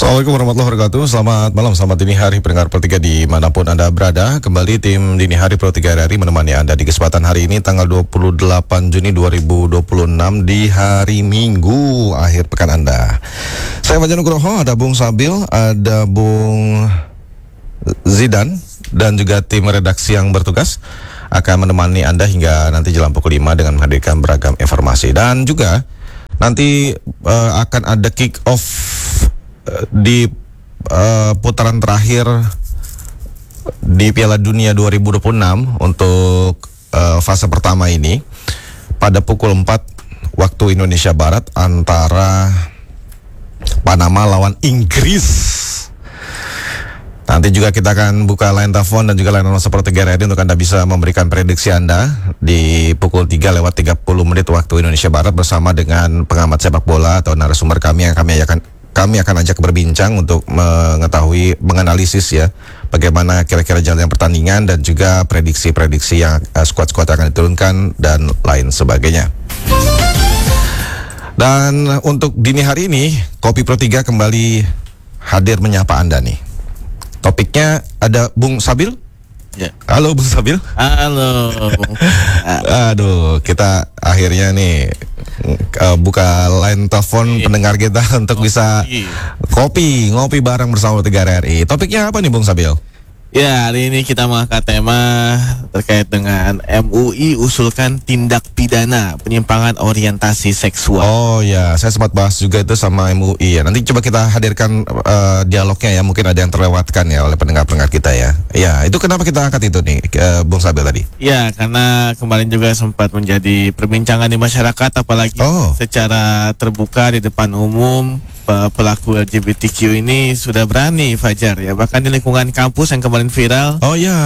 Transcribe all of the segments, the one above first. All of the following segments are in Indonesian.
Assalamualaikum warahmatullahi wabarakatuh. Selamat malam, selamat dini hari pendengar Pro 3 dimanapun Anda berada. Kembali tim Dini Hari Pro 3 RRI menemani Anda di kesempatan hari ini tanggal 28 Juni 2026 di hari Minggu akhir pekan Anda. Saya Fajar Nugroho, ada Bung Sabil, ada Bung Zidan dan juga tim redaksi yang bertugas akan menemani Anda hingga nanti jelang pukul 5 dengan menghadirkan beragam informasi. Dan juga nanti akan ada kick off di putaran terakhir di Piala Dunia 2026 untuk fase pertama ini pada pukul 4 waktu Indonesia Barat antara Panama lawan Inggris. Nanti juga kita akan buka line telepon dan juga line WhatsApp Pro 3 RRI untuk Anda bisa memberikan prediksi Anda di pukul 3:30 waktu Indonesia Barat bersama dengan pengamat sepak bola atau narasumber kami yang kami akan ajak berbincang untuk mengetahui, menganalisis ya bagaimana kira-kira jalannya pertandingan dan juga prediksi-prediksi yang skuad-skuad akan diturunkan dan lain sebagainya. Dan untuk dini hari ini Kopi Pro 3 kembali hadir menyapa Anda nih. Topiknya ada Bung Sabil. Ya. Halo Bung Sabil. Halo. Aduh, kita akhirnya nih buka line telepon pendengar kita untuk bisa ngopi bareng bersama 3 RRI. Topiknya apa nih Bung Sabil? Ya, hari ini kita mengangkat tema terkait dengan MUI usulkan tindak pidana penyimpangan orientasi seksual. Oh ya, saya sempat bahas juga itu sama MUI ya. Nanti coba kita hadirkan dialognya ya, mungkin ada yang terlewatkan ya oleh pendengar-pendengar kita ya. Ya, itu kenapa kita angkat itu nih Bung Sabil tadi? Ya, karena kemarin juga sempat menjadi perbincangan di masyarakat, apalagi secara terbuka di depan umum. Pelaku LGBTQ ini sudah berani, Fajar ya, bahkan di lingkungan kampus yang kemarin viral. Oh ya,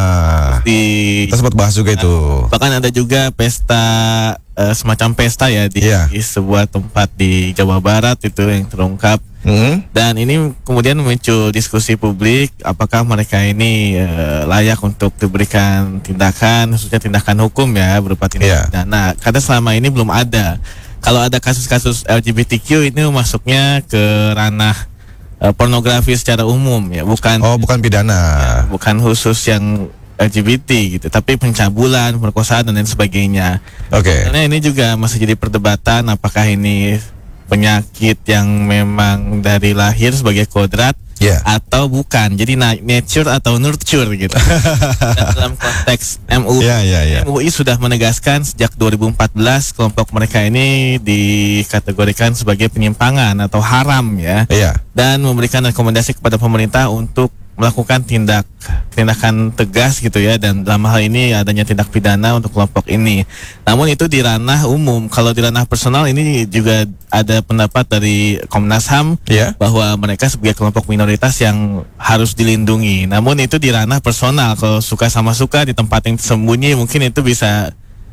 kita sempat bahas juga itu. Bahkan ada juga pesta, semacam pesta ya di sebuah tempat di Jawa Barat itu yang terungkap. Dan ini kemudian muncul diskusi publik, apakah mereka ini layak untuk diberikan tindakan, khususnya tindakan hukum ya berupa tindakan pidana. Karena selama ini belum ada. Kalau ada kasus-kasus LGBTQ ini masuknya ke ranah pornografi secara umum ya, bukan pidana. Ya, bukan khusus yang LGBT gitu, tapi pencabulan, perkosaan dan lain sebagainya. Karena ini juga masih jadi perdebatan apakah ini penyakit yang memang dari lahir sebagai kodrat atau bukan. Jadi nature atau nurture gitu. Dan dalam konteks MUI sudah menegaskan sejak 2014 kelompok mereka ini dikategorikan sebagai penyimpangan atau haram ya. Dan memberikan rekomendasi kepada pemerintah untuk melakukan tindakan tegas gitu ya, dan dalam hal ini adanya tindak pidana untuk kelompok ini. Namun itu di ranah umum. Kalau di ranah personal ini juga ada pendapat dari Komnas HAM bahwa mereka sebagai kelompok minoritas yang harus dilindungi. Namun itu di ranah personal. Kalau suka sama suka di tempat yang sembunyi mungkin itu bisa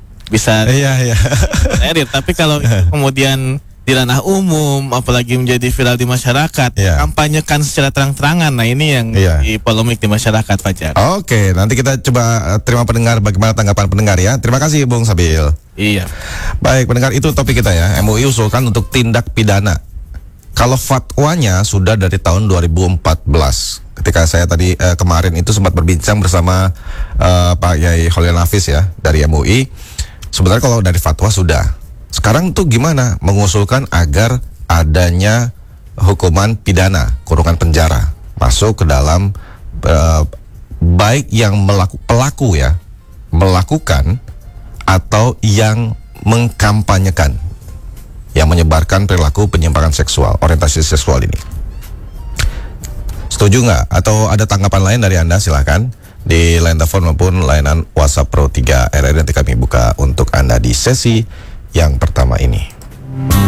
tapi kalau kemudian di ranah umum, apalagi menjadi viral di masyarakat, kampanyekan secara terang-terangan. Nah ini yang polemik di masyarakat, Fajar. Oke, nanti kita coba terima pendengar bagaimana tanggapan pendengar ya. Terima kasih Bung Sabil. Iya. Baik pendengar, itu topik kita ya. MUI usulkan untuk tindak pidana. Kalau fatwanya sudah dari tahun 2014. Ketika saya tadi kemarin itu sempat berbincang bersama Pak Yai Khalil Nafis ya dari MUI. Sebenarnya kalau dari fatwa sudah. Sekarang tuh gimana mengusulkan agar adanya hukuman pidana, kurungan penjara masuk ke dalam baik yang pelaku ya melakukan atau yang mengkampanyekan, yang menyebarkan perilaku penyimpangan seksual, orientasi seksual ini. Setuju nggak? Atau ada tanggapan lain dari Anda? Silahkan di line telepon maupun layanan WhatsApp Pro 3 RRI nanti kami buka untuk Anda di sesi yang pertama ini.